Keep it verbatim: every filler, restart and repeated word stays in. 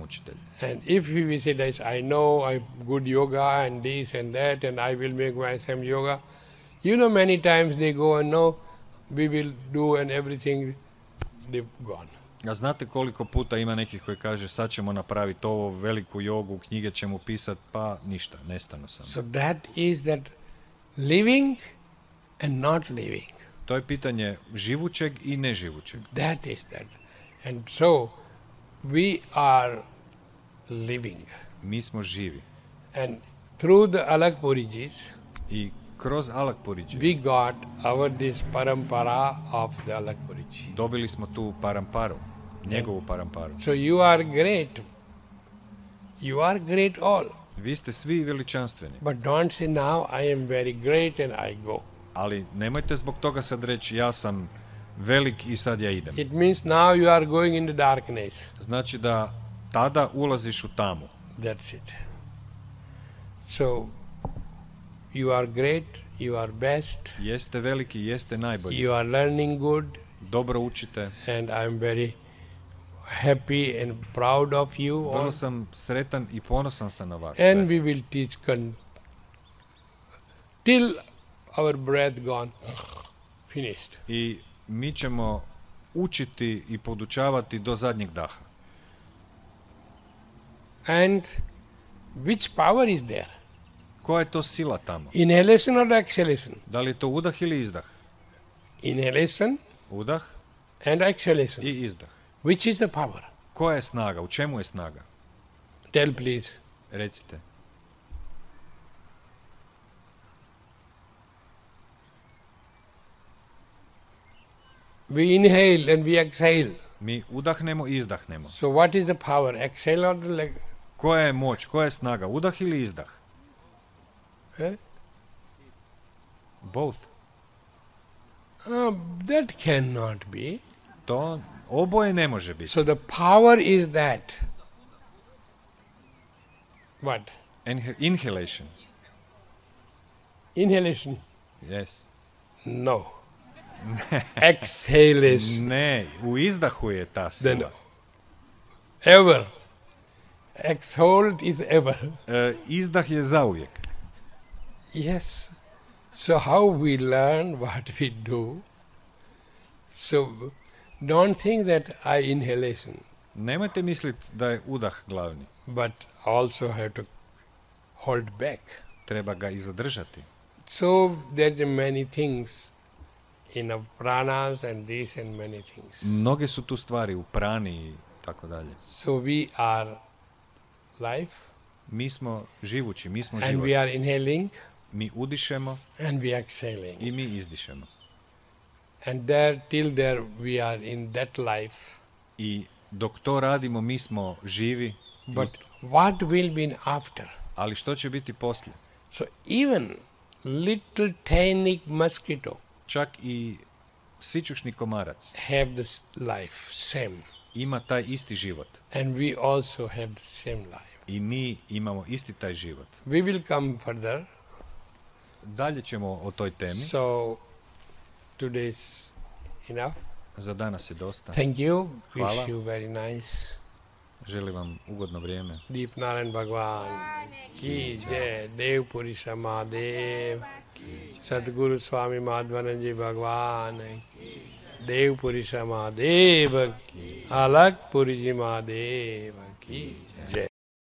učitelj. And if he will say that I know I good yoga and this and that and I will make myself yoga, you know many times they go and no, we will do and everything, they've gone. A znate koliko puta ima nekih koji kaže sad ćemo napraviti ovo, veliku jogu, knjige ćemo pisati, pa ništa, nestanu samo. So that is that living and not living. To je pitanje živućeg i neživućeg. That is that. And so we are living. Mi smo živi. And through the Alakpurijis, I kroz Alakpuriđe we got our this parampara of the Alakpuriji. dobili smo tu paramparu, njegovu paramparu. So you are great. You are great all. Vi ste svi veličanstveni, But don't say now I am very great and I go. ali nemojte zbog toga sad reći ja sam velik i sad ja idem. It means now you are going into darkness. Znači da tada ulaziš u tamu. That's it. So you are great, you are best, Jeste veliki, jeste najbolji. you are learning good, Dobro učite. and I am very happy and proud of you. Vrlo all. sam sretan i ponosan sam na vas. And sve. we will teach con- till our breath gone, finished. I mi ćemo učiti i podučavati do zadnjeg daha. And which power is there? Koja je to sila tamo? Inhalation or exhalation? Da li je to udah ili izdah? Inhalation Udah and exhalation. i izdah. Which is the power? Koja je snaga? U čemu je snaga? Tell please. Recite. We inhale and we exhale. Mi udahnemo i izdahnemo. So what is the power? Exhale or the leg? Koja je moć? Koja je snaga? Udah ili izdah? Eh? Both. Uh, that cannot be. To oboje ne može biti. So the power is that. What? Enhe- Inhalation. Inhalation? Yes. No. Exhalation. Ne, u izdahu je ta Then sila. ever. Exhaled is ever. E, izdah je zauvijek. Yes. So how we learn what we do. So don't think that I inhalation, Nemojte misliti da je udah glavni. but also have to hold back. Treba ga i zadržati. So there are many things in our pranas and this and many things. Mnoge su tu stvari u prani i tako dalje. So we are life Mi smo živući, mi smo and život. we are inhaling Mi udišemo and we are exhaling. i mi izdišemo. And there till there we are in that life. I dok to radimo, mi smo živi, But what will be after? ali što će biti poslije? So even little tiny mosquito Čak i sićušni komarac have this life, same. ima taj isti život. And we also have the same life. I mi imamo isti taj život. We will come further. Dalje ćemo o toj temi. So today's enough. Za danas je dosta. Thank you. Hvala. Wish you very nice. Želim vam ugodno vrijeme. Deep Narayan Bhagwan ki jai, Dev Puri Samadev, Sadguru Swami Madhvananji Bhagwan, Dev Puri Samadev, Alak Puri Ji Mahadev ki jai.